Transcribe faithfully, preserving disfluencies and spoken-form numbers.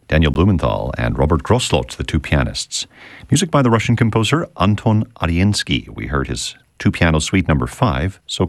Daniel Blumenthal and Robert Grosslot, the two pianists. Music by the Russian composer Anton Ariensky. We heard his two-piano suite number five, so